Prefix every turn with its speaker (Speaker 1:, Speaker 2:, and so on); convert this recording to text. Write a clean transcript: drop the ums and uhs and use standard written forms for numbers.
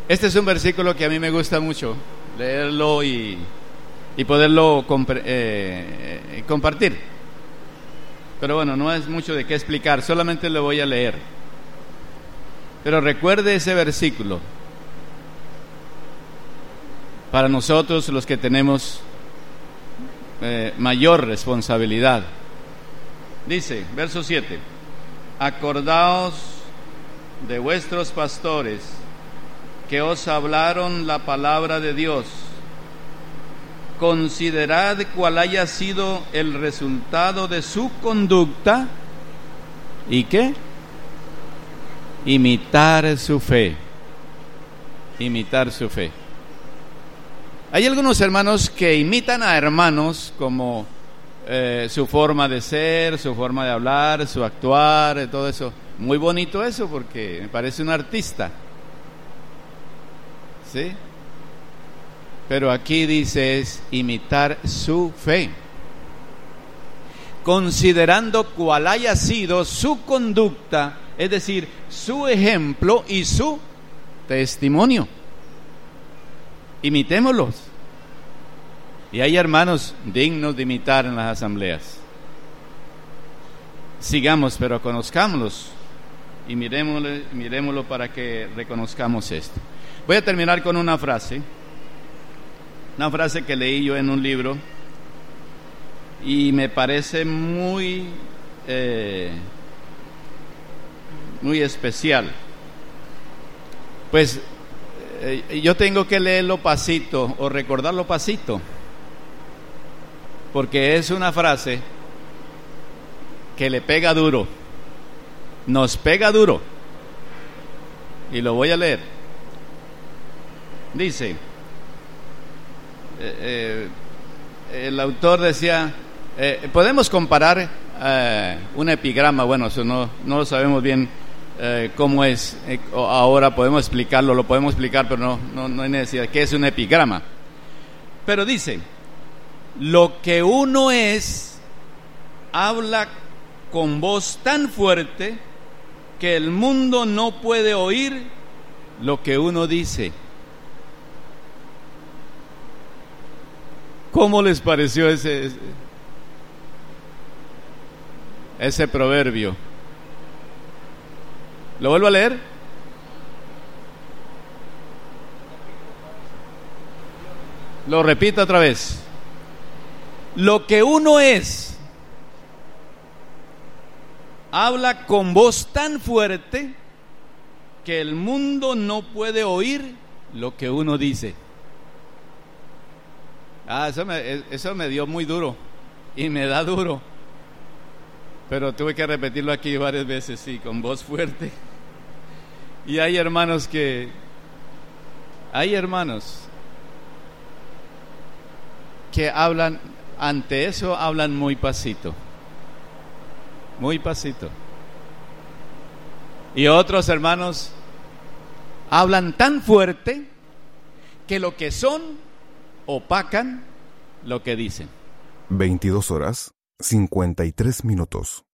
Speaker 1: Este es un versículo que a mí me gusta mucho leerlo y poderlo compartir. Pero bueno, no es mucho de qué explicar, solamente lo voy a leer. Pero recuerde ese versículo para nosotros los que tenemos mayor responsabilidad. Dice, verso 7: acordaos de vuestros pastores que os hablaron la palabra de Dios. Considerad cuál haya sido el resultado de su conducta. ¿Y qué? Imitar su fe. Imitar su fe. Hay algunos hermanos que imitan a hermanos como su forma de ser, su forma de hablar, su actuar, todo eso. Muy bonito eso, porque me parece un artista. ¿Sí? Pero aquí dice es imitar su fe, considerando cuál haya sido su conducta, es decir, su ejemplo y su testimonio. Imitémoslos. Y hay hermanos dignos de imitar en las asambleas. Sigamos, pero conozcámoslos y miremoslo para que reconozcamos esto. Voy a terminar con una frase que leí yo en un libro y me parece muy especial. Pues yo tengo que leerlo pasito o recordarlo pasito, porque es una frase que le pega duro, nos pega duro, y lo voy a leer. Dice, el autor decía, podemos comparar un epigrama, bueno, eso no lo sabemos bien cómo es, ahora podemos explicarlo, lo podemos explicar, pero no hay necesidad. ¿Qué es un epigrama? Pero dice, lo que uno es, habla con voz tan fuerte que el mundo no puede oír lo que uno dice. ¿Cómo les pareció ese proverbio? ¿Lo vuelvo a leer? Lo repito otra vez. Lo que uno es, habla con voz tan fuerte que el mundo no puede oír lo que uno dice. Eso me dio muy duro y me da duro, pero tuve que repetirlo aquí varias veces, sí, con voz fuerte. Y hay hermanos que hablan, ante eso hablan muy pasito, y otros hermanos hablan tan fuerte que lo que son opacan lo que dicen.
Speaker 2: 22:53.